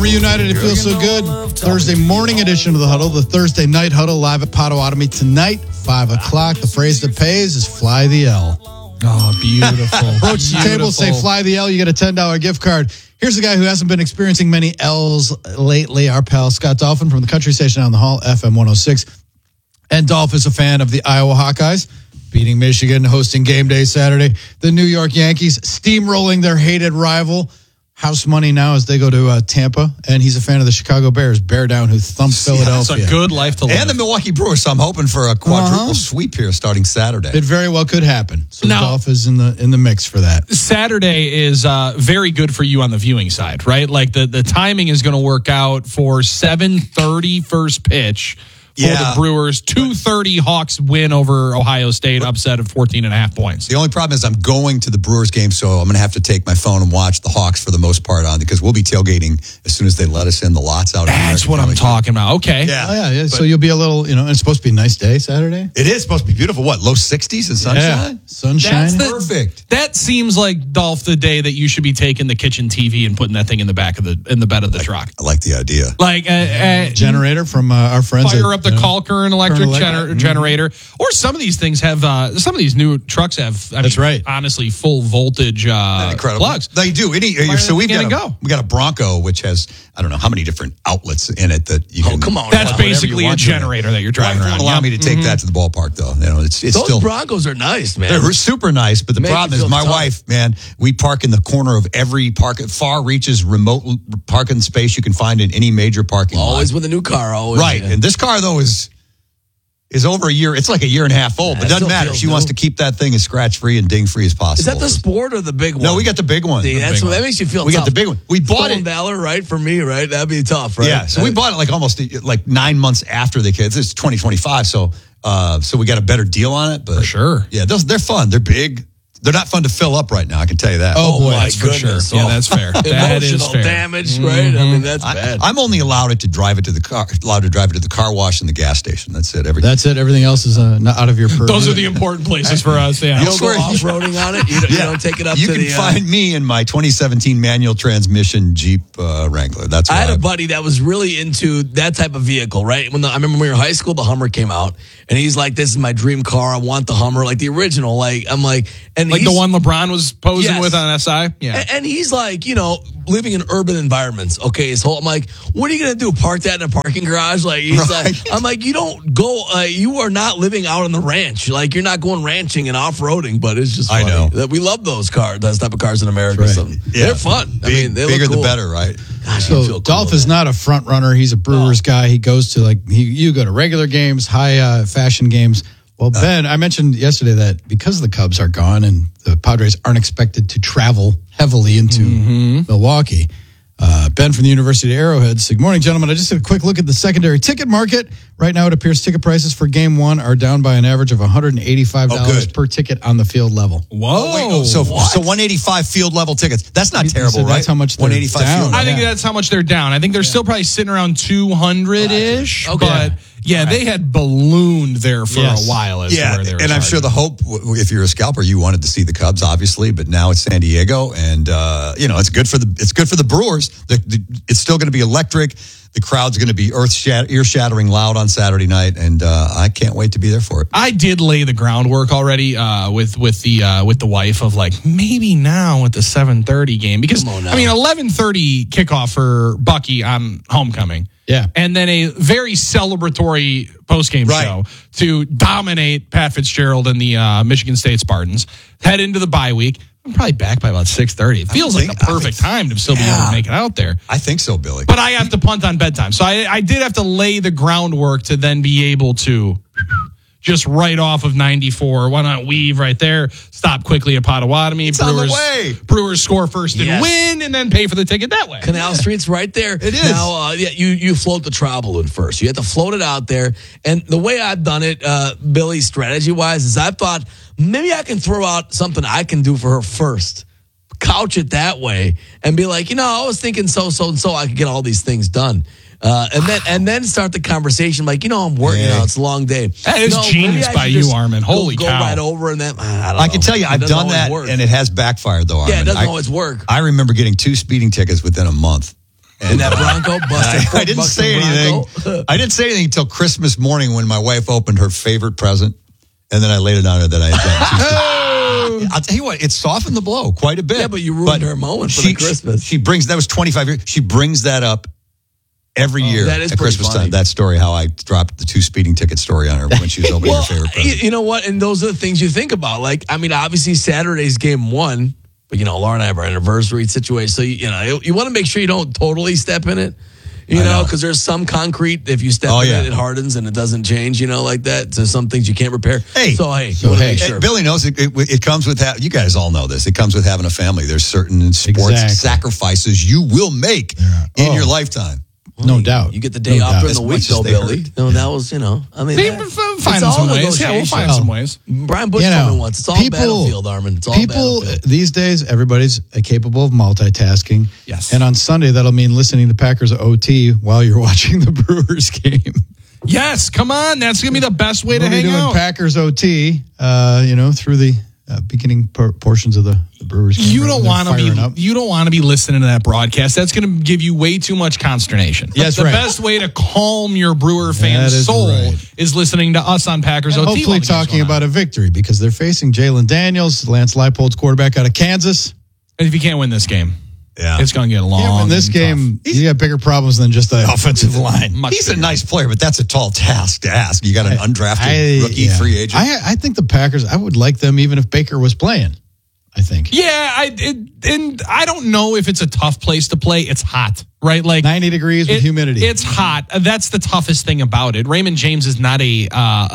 reunited. It feels so good. Thursday morning edition of The Huddle. The Thursday night huddle live at Potawatomi tonight, 5 o'clock. The phrase that pays is fly the L. Oh, beautiful. Approach the table, say fly the L. You get a $10 gift card. Here's a guy who hasn't been experiencing many L's lately. Our pal Scott Dolphin from the country station on the Hall, FM 106. And Dolph is a fan of the Iowa Hawkeyes, beating Michigan, hosting game day Saturday. The New York Yankees steamrolling their hated rival. House money now as they go to Tampa, and he's a fan of the Chicago Bears, bear down, who thumped Philadelphia. It's a good life to live. And the Milwaukee Brewers, so I'm hoping for a quadruple sweep here starting Saturday. It very well could happen. So now, Dolph is in the mix for that. Saturday is very good for you on the viewing side, right? Like the timing is going to work out for 7:30 first pitch. For the Brewers, 2:30 Hawks win over Ohio State, upset of 14.5 points. The only problem is I'm going to the Brewers game, so I'm going to have to take my phone and watch the Hawks for the most part on, because we'll be tailgating as soon as they let us in the lots out. That's what I'm talking about. Okay. Yeah. So you'll be a little, it's supposed to be a nice day Saturday. It is supposed to be beautiful. What, low 60s and sunshine? Yeah. Sunshine. Perfect. That seems like, Dolph, the day that you should be taking the kitchen TV and putting that thing in the back of in the bed of the truck. I like the idea. Like generator from our friends. Fire up the Calkern electric generator. Or some of these things have, some of these new trucks have, That's right. honestly, full voltage incredible plugs. They do. So we got a Bronco, which has, I don't know how many different outlets in it that you can. Oh, come on. That's basically a generator that you're driving around. Allow me to take that to the ballpark, though. It's Those still. Broncos are nice, man. They're super nice, but the problem is my wife, man, we park in the corner of every far reaches remote parking space you can find in any major parking lot. Always with a new car, always. Right. Yeah. And this car, though, is over a year. It's like a year and a half old, but it doesn't matter. She wants to keep that thing as scratch-free and ding-free as possible. Is that the Sport or the big one? No, we got the big one. See, that makes you feel We tough. got the big one. We bought Stolen it. Valor, right? For me, right? That'd be tough, right? Yeah, so we bought it almost 9 months after the kids. It's 2025, so we got a better deal on it. But For sure. Yeah, they're fun. They're big. They're not fun to fill up right now, I can tell you that. Oh, boy, That's for sure. Yeah, that's fair. That is Emotional fair. damage, right? I mean, that's bad. I'm only allowed to drive it to the car wash and the gas station. That's it. That's it. Everything else is not out of your purview. Those are the important places for us. Yeah. You don't go off-roading on it? You don't take it up you to the... can find me in my 2017 manual transmission Jeep Wrangler. That's what I had a buddy that was really into that type of vehicle, right? I remember when we were in high school, the Hummer came out, and he's like, "This is my dream car. I want the Hummer, like the original." I'm like, and like the one LeBron was posing with on SI? Yeah. And he's like, living in urban environments. Okay, I'm like, what are you gonna do? Park that in a parking garage? Like he's like, I'm like, you don't go. You are not living out on the ranch. Like you're not going ranching and off-roading. But it's just funny. I know that we love those cars, those type of cars in America. Right. So they're fun. They bigger look cool. the better, right? Gosh, So Dolph is not a front runner. He's a Brewers guy. He goes to you go to regular games, high fashion games. Well, Ben, I mentioned yesterday that because the Cubs are gone and the Padres aren't expected to travel heavily into Milwaukee, Ben from the University of Arrowhead said, "Good morning, gentlemen. I just did a quick look at the secondary ticket market. Right now, it appears ticket prices for Game 1 are down by an average of $185 per ticket on the field level." Whoa. So 185 field level tickets. That's not terrible, right? That's how much they're 185 down. field. I think that's how much they're down. I think they're still probably sitting around 200-ish. Okay. But yeah, they had ballooned there for a while. As to where they were and I'm sure the hope, if you're a scalper, you wanted to see the Cubs, obviously, but now it's San Diego, and it's good for the Brewers. It's still going to be electric. The crowd's going to be ear-shattering loud on Saturday night, and I can't wait to be there for it. I did lay the groundwork already with the wife of maybe now at the 7:30 game, because 11:30 kickoff for Bucky on homecoming. Yeah. And then a very celebratory postgame show to dominate Pat Fitzgerald and the Michigan State Spartans. Head into the bye week. I'm probably back by about 6:30. It feels like the perfect time to still be able to make it out there. I think so, Billy. But I have to punt on bedtime. So I did have to lay the groundwork to then be able to just right off of 94. Why not weave right there? Stop quickly at Potawatomi. It's on the way. Brewers score first and win, and then pay for the ticket that way. Canal Street's right there. It is. Now, you float the trial balloon first. You have to float it out there. And the way I've done it, Billy, strategy-wise, is I've thought maybe I can throw out something I can do for her first. Couch it that way and be like, I was thinking so I could get all these things done. And then start the conversation like, I'm working out. It's a long day. That is genius by you, Armin. Holy cow. Go right over and then, I can tell you, I've done that, and it has backfired, though, Armin. Yeah, it doesn't always work. I remember getting 2 speeding tickets within a month. And that Bronco busted. I didn't say anything. I didn't say anything until Christmas morning when my wife opened her favorite present, and then I laid it on her that I had done. I'll tell you what, it softened the blow quite a bit. Yeah, but you ruined her moment for the Christmas. She brings, that was 25 years. She brings that up every year that is at Christmas funny. time. That story, how I dropped the 2 speeding ticket story on her when she was opening her favorite present. You know what? And those are the things you think about. Like, I mean, obviously Saturday's game 1, but Laura and I have our anniversary situation. So, you want to make sure you don't totally step in it. Because there's some concrete, if you step in it hardens and it doesn't change, like that. So some things you can't repair. Hey, make sure. Billy knows it comes with, you guys all know this, it comes with having a family. There's certain sports sacrifices you will make in your lifetime. No doubt. You get the day off during the week, though, Billy. No, that was, I mean, we'll find some ways. Yeah, we'll find some ways. Brian Bush told me once, it's all battlefield, Armin. It's all battlefield. These days, everybody's capable of multitasking. Yes. And on Sunday, that'll mean listening to Packers OT while you're watching the Brewers game. Yes, come on. That's going to be the best way to hang doing out. Packers OT, through the beginning portions of the Brewers game. You don't want to be listening to that broadcast. That's going to give you way too much consternation. Yes, the best way to calm your Brewer fan's soul is listening to us on Packers and OT. Hopefully talking about a victory because they're facing Jalen Daniels, Lance Leipold's quarterback out of Kansas. And if you can't win this game, yeah, it's going to get long. Yeah, in this game, you got bigger problems than just the offensive line. He's a nice player, but that's a tall task to ask. You got an undrafted rookie free agent. I think the Packers, I would like them even if Baker was playing. I think. Yeah, and I don't know if it's a tough place to play. It's hot, right? Like 90 degrees with humidity. It's hot. That's the toughest thing about it. Raymond James is not a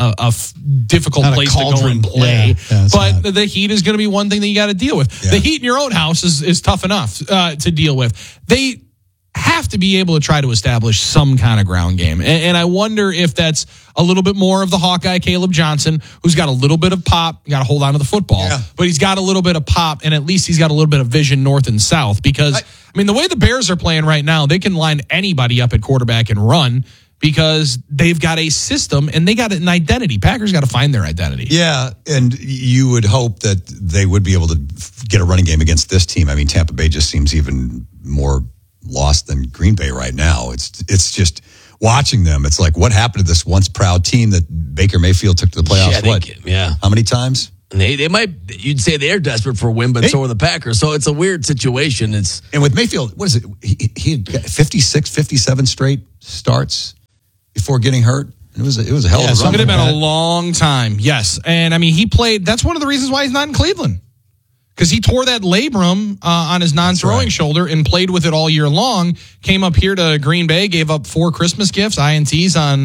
difficult place to go and play, but the heat is going to be one thing that you got to deal with. Yeah. The heat in your own house is tough enough to deal with. They have to be able to try to establish some kind of ground game. And I wonder if that's a little bit more of the Hawkeye Caleb Johnson, who's got a little bit of pop, got to hold on to the football, but he's got a little bit of pop, and at least he's got a little bit of vision north and south. Because, the way the Bears are playing right now, they can line anybody up at quarterback and run because they've got a system and they got an identity. Packers got to find their identity. Yeah, and you would hope that they would be able to get a running game against this team. Tampa Bay just seems even more lost than Green Bay right now. It's just watching them. It's like, what happened to this once proud team that Baker Mayfield took to the playoffs? How many times? And they might, you'd say they're desperate for a win, but so are the Packers. So it's a weird situation. And with Mayfield, what is it? He had 56, 57 straight starts before getting hurt. It was a hell of a run. It could have been a long time. Yes. And he played, that's one of the reasons why he's not in Cleveland. Because he tore that labrum on his non-throwing shoulder and played with it all year long. Came up here to Green Bay, gave up 4 Christmas gifts, INTs on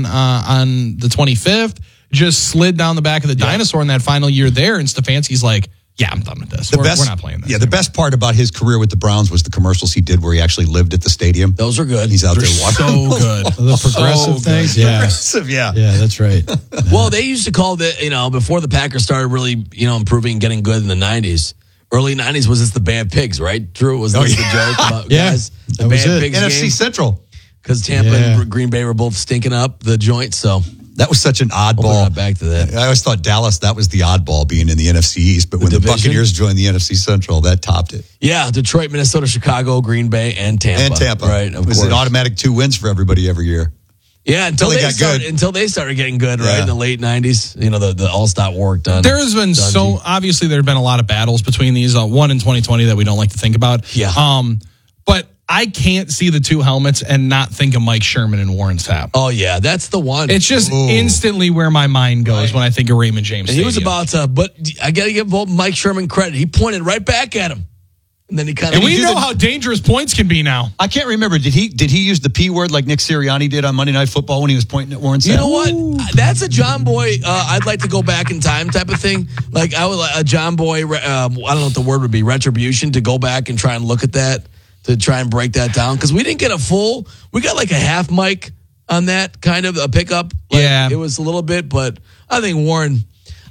the 25th. Just slid down the back of the dinosaur in that final year there. And Stefanski's like, yeah, I'm done with this. We're not playing this. Yeah, the best part about his career with the Browns was the commercials he did where he actually lived at the stadium. Those are good. He's out there watching. So good. The progressive things. Yeah. Progressive, yeah. Yeah, that's right. Well, they used to call it, before the Packers started really, improving and getting good in the 90s. Early 90s was this the Bad Pigs, right? Drew, was this the joke about guys? The Bad Pigs NFC game? Central. Because Tampa and Green Bay were both stinking up the joint, so. That was such an oddball. Back to that. I always thought Dallas, that was the oddball being in the NFC East, but when the Buccaneers joined the NFC Central, that topped it. Yeah, Detroit, Minnesota, Chicago, Green Bay, and Tampa. Right, it was an automatic 2 wins for everybody every year. Yeah, until they started getting good, right, in the late 90s. The all-stop work done. There has been obviously there have been a lot of battles between these. One in 2020 that we don't like to think about. Yeah. But I can't see the 2 helmets and not think of Mike Sherman and Warren Sapp. Oh, yeah, that's the one. It's just instantly where my mind goes when I think of Raymond James Stadium. He was about to, but I got to give Mike Sherman credit. He pointed right back at him. And then he kind of. And we know how dangerous points can be now. I can't remember. Did he use the P word like Nick Sirianni did on Monday Night Football when he was pointing at Warren Sapp? You know what? That's a John Boy. I'd like to go back in time type of thing. Like I would a John Boy. I don't know what the word would be. Retribution to go back and try and look at that to try and break that down because we didn't get a full. We got like a half mic on that kind of a pickup. It was a little bit, but I think Warren.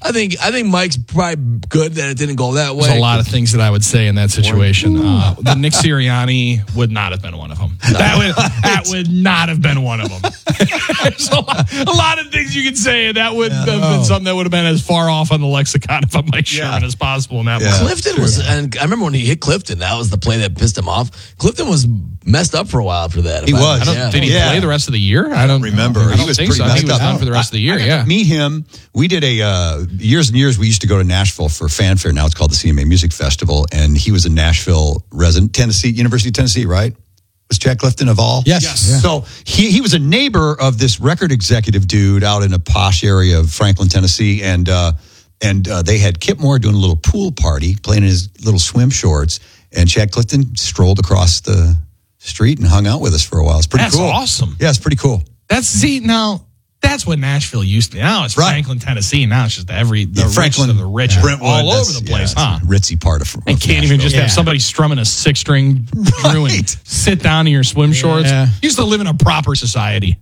I think Mike's probably good that it didn't go that way. There's a lot of things that I would say in that situation. The Nick Sirianni would not have been one of them. That would not have been one of them. There's a lot of things you could say, and that would have been something that would have been as far off on the lexicon of Mike Sherman as possible in that one. Clifton was, and I remember when he hit Clifton, that was the play that pissed him off. Clifton was messed up for a while after that. He was. Did he play the rest of the year? I don't remember. He was pretty messed up. He was done for the rest of the year. Yeah. Meet him. We did a years and years. We used to go to Nashville for Fanfare. Now it's called the CMA Music Festival, and he was a Nashville resident, University of Tennessee, right? Was Jack Clifton of all? Yes. Yeah. So he was a neighbor of this record executive dude out in a posh area of Franklin, Tennessee, and they had Kip Moore doing a little pool party, playing in his little swim shorts, and Jack Clifton strolled across the street and hung out with us for a while. It's pretty cool. That's awesome. Yeah, it's pretty cool. That's what Nashville used to be. Now it's Franklin, Tennessee. Now it's just the Franklin, rich of the rich are Brentwood, all over the place, huh? Ritzy part of And can't even just have somebody strumming a 6-string Drew and sit down in your swim shorts. Used to live in a proper society.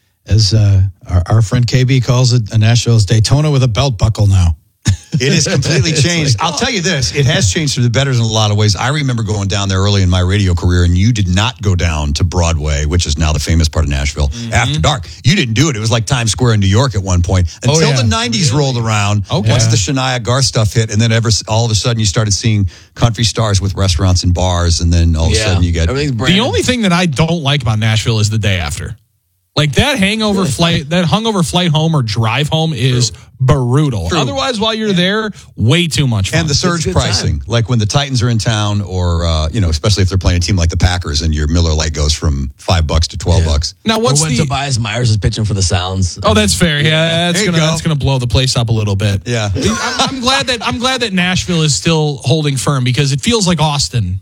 As our friend KB calls it, Nashville is Daytona with a belt buckle now. It has completely changed. I'll tell you this, it has changed for the better in a lot of ways. I remember going down there early in my radio career, and you did not go down to Broadway, which is now the famous part of Nashville, after dark. You didn't do it. It was like Times Square in New York at one point. Until the 90s rolled around, once the Shania Garth stuff hit, and then all of a sudden you started seeing country stars with restaurants and bars, and then all of a sudden you get... The only thing that I don't like about Nashville is the day after. Like that hungover flight home or drive home is brutal. True. Otherwise, while you're there, way too much fun. And the surge pricing, like when the Titans are in town, or especially if they're playing a team like the Packers, and your Miller Lite goes from $5 to $12. Now, what's when Tobias Myers is pitching for the Sounds? Oh, that's fair. Yeah, that's gonna blow the place up a little bit. Yeah, I'm glad that Nashville is still holding firm, because it feels like Austin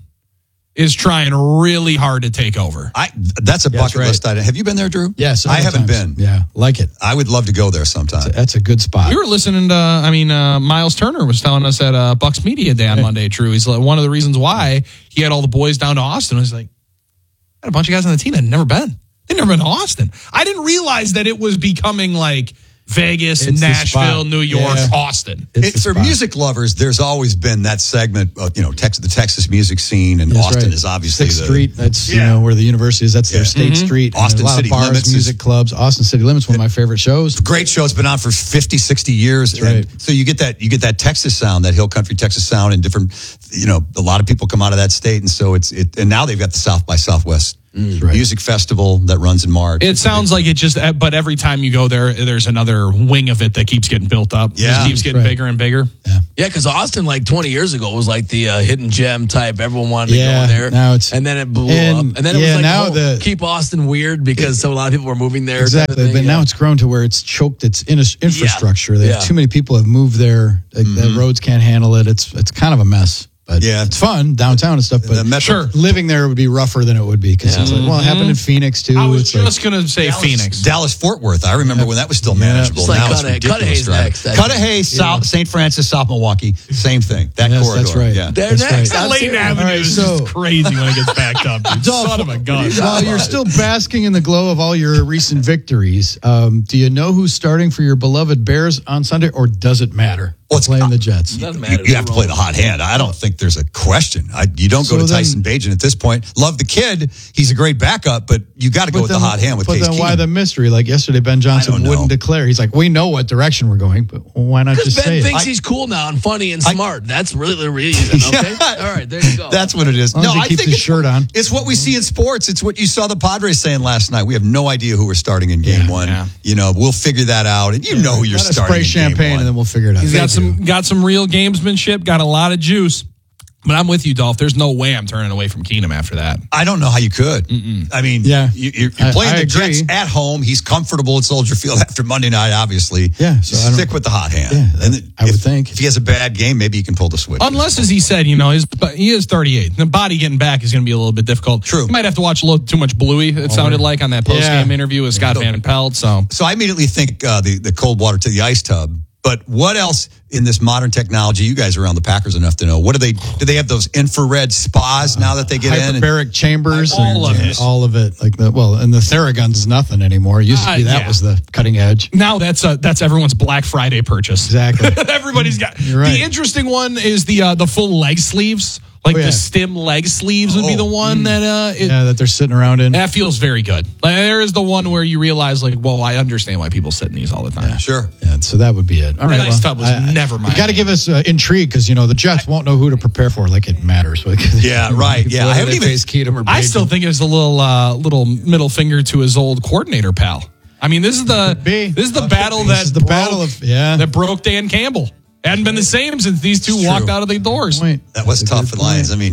is trying really hard to take over. That's a bucket list item. Have you been there, Drew? Yes, I haven't been. Yeah, like it. I would love to go there sometime. That's a good spot. We were listening to, Miles Turner was telling us at Bucks Media Day on Monday, Drew. He's like, one of the reasons why he had all the boys down to Austin was like, I had a bunch of guys on the team that had never been. They'd never been to Austin. I didn't realize that it was becoming like Vegas, Nashville, New York, Austin. For music lovers, there's always been that segment of, the Texas music scene, and Austin is obviously 6th Street. That's where the university is. That's their state street. Austin a lot City of bars, Limits, music clubs. Austin City Limits, one of my favorite shows. Great show. It's been on for 50, 60 years. So you get that Texas sound, that hill country Texas sound, and different. A lot of people come out of that state, and so and now they've got the South by Southwest music festival that runs in March. It sounds like but every time you go there's another wing of it that keeps getting built up. Yeah. It keeps getting bigger and bigger. Yeah, because Austin, like 20 years ago, was like the hidden gem type. Everyone wanted to go there. Now and then it blew up. And then it was like, keep Austin weird, because a lot of people were moving there. Exactly. But now it's grown to where it's choked its infrastructure. Too many people have moved there. The roads can't handle it. It's kind of a mess. But it's fun downtown and stuff. But living there would be rougher than it would be, because it's like, it happened in Phoenix too. I was just going to say Phoenix, Dallas, Fort Worth. I remember when that was still manageable. Like now it's ridiculous. Cudahy, South St. Francis, South Milwaukee, same thing. That corridor. That's right. Yeah. They're next. Layton Avenue is just crazy when it gets backed up. Dude. Son of a gun. While you're still basking in the glow of all your recent victories, do you know who's starting for your beloved Bears on Sunday, or does it matter? Playing the Jets. You have to play the hot hand. I don't think there's a question. You don't go to Tyson Bagent at this point. Love the kid. He's a great backup, but you got to go with the hot hand with Case Keenum. But then why the mystery? Like yesterday, Ben Johnson wouldn't declare. He's like, we know what direction we're going, but why not just say it? Ben thinks he's cool now and funny and smart. That's really the reason, okay? All right, there you go. That's what it is. No, I think his shirt on. It's what we see in sports. It's what you saw the Padres saying last night. We have no idea who we're starting in game one. Yeah. We'll figure that out. And you know who you're starting in game one. Spray champagne and then we'll figure it out. He's got some real gamesmanship, got a lot of juice. But I'm with you, Dolph. There's no way I'm turning away from Keenum after that. I don't know how you could. I mean, you're playing the Jets at home. He's comfortable at Soldier Field after Monday night, obviously. Yeah, so stick with the hot hand. Yeah, and I would think. If he has a bad game, maybe he can pull the switch. Unless, as he said, he is 38. The body getting back is going to be a little bit difficult. True. You might have to watch a little too much Bluey, it sounded like, on that post-game interview with Scott Van Pelt. So I immediately think the cold water to the ice tub But what else in this modern technology? You guys are around the Packers enough to know. What do they have those infrared spas now that they get in? Hyperbaric chambers. All of it. All of it. And the Theragun's is nothing anymore. It used to be that was the cutting edge. Now that's everyone's Black Friday purchase. Exactly. Everybody's got. You're right. The interesting one is the full leg sleeves. The stem leg sleeves would be the one that that they're sitting around in. That feels very good. Like, there is the one where you realize, whoa, I understand why people sit in these all the time. Yeah, sure. Yeah, so that would be it. All right, Nice Tub was never mind. You got to give us intrigue because the Jets won't know who to prepare for. Like it matters. Yeah, right. Yeah, I haven't even faced Keatum or I still think it's a little middle finger to his old coordinator pal. I mean, this is the battle that broke Dan Campbell. Hadn't been the same since these two walked out of the doors. That was tough for the Lions. I mean,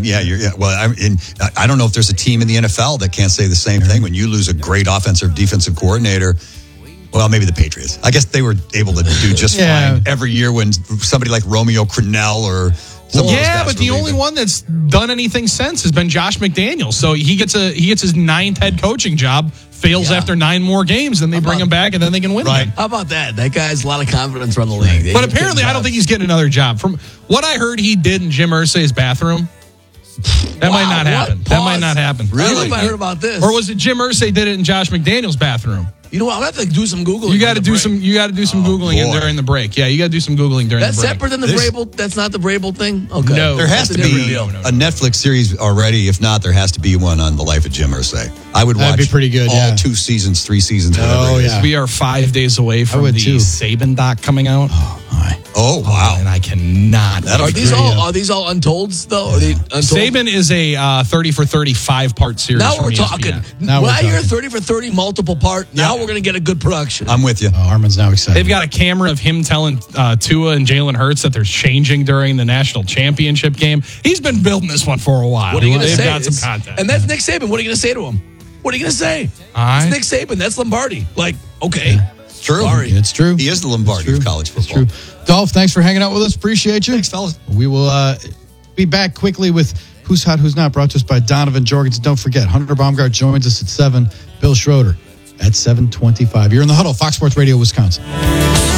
I don't know if there's a team in the NFL that can't say the same thing. When you lose a great offensive defensive coordinator, well, maybe the Patriots. I guess they were able to do just fine every year when somebody like Romeo Crennel or but the only one that's done anything since has been Josh McDaniels. So he gets his 9th head coaching job. Fails after 9 more games, then they bring him back, and then they can win. Right? How about that? That guy has a lot of confidence around the league. But apparently, I don't think he's getting another job. From what I heard, he did in Jim Irsay's bathroom. That might not happen. That might not happen. Really? I don't know if I heard about this. Or was it Jim Irsay did it in Josh McDaniels' bathroom? You know what? I'm gonna have to do some Googling. You got to do some Googling during the break. Yeah, you got to do some Googling during the break. That's separate than the Vrabel. That's not the Vrabel thing. Okay. No, there has to be a Netflix series already. If not, there has to be one on the life of Jim Irsay. I would watch. That'd be pretty good. All 2 seasons, 3 seasons. Oh yeah. We are 5 days away from the Saban doc coming out. Oh wow! And I cannot. Are these all Untolds though? Are they Untold? Saban is a 30 for 30 5-part series. Now we're talking. Now you're 30 for 30 multiple part. Now we're gonna get a good production. I'm with you. Armin's now excited. They've got a camera of him telling Tua and Jalen Hurts that they're changing during the national championship game. He's been building this one for a while. What are you gonna say? They've got some content. And that's Nick Saban. What are you gonna say to him? What are you gonna say? It's Nick Saban. That's Lombardi. Okay. Yeah. True. Sorry. It's true. He is the Lombardi of college football. It's true. Dolph, thanks for hanging out with us. Appreciate you. Thanks, fellas. We will be back quickly with Who's Hot, Who's Not, brought to us by Donovan Jorgensen. Don't forget, Hunter Baumgart joins us at 7. Bill Schroeder at 7:25. You're in the Huddle, Fox Sports Radio, Wisconsin.